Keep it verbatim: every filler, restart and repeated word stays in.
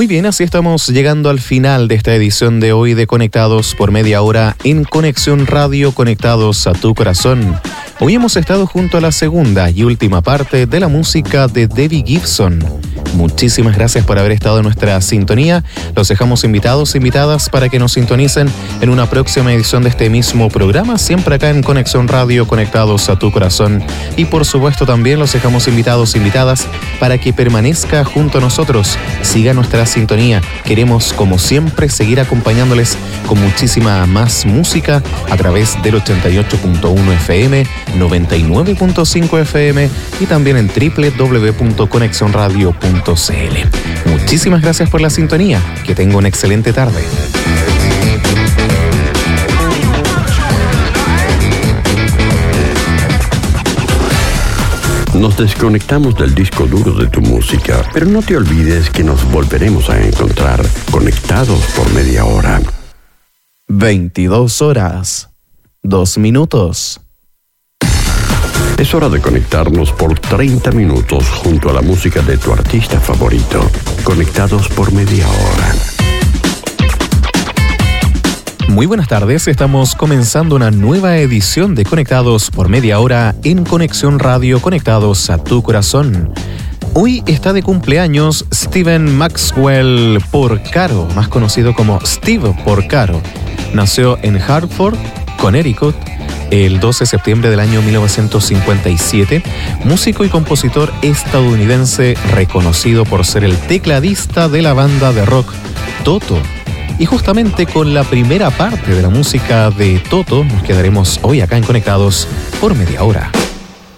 Muy bien, así estamos llegando al final de esta edición de hoy de Conectados por Media Hora en Conexión Radio, conectados a tu corazón. Hoy hemos estado junto a la segunda y última parte de la música de Debbie Gibson. Muchísimas gracias por haber estado en nuestra sintonía. Los dejamos invitados e invitadas para que nos sintonicen en una próxima edición de este mismo programa, siempre acá en Conexión Radio, conectados a tu corazón. Y por supuesto también los dejamos invitados e invitadas para que permanezca junto a nosotros, siga nuestra sintonía. Queremos, como siempre, seguir acompañándoles con muchísima más música a través del ochenta y ocho punto uno F M, noventa y nueve punto cinco F M y también en doble u doble u doble u punto conexión radio punto c l. Muchísimas gracias por la sintonía. Que tenga una excelente tarde. Nos desconectamos del disco duro de tu música, pero no te olvides que nos volveremos a encontrar conectados por media hora. veintidós horas, dos minutos. Es hora de conectarnos por treinta minutos junto a la música de tu artista favorito. Conectados por media hora. Muy buenas tardes, estamos comenzando una nueva edición de Conectados por Media Hora en Conexión Radio, conectados a tu corazón. Hoy está de cumpleaños Stephen Maxwell Porcaro, más conocido como Steve Porcaro. Nació en Hartford, Connecticut, el doce de septiembre del año mil novecientos cincuenta y siete, músico y compositor estadounidense reconocido por ser el tecladista de la banda de rock Toto. Y justamente con la primera parte de la música de Toto nos quedaremos hoy acá en Conectados por Media Hora.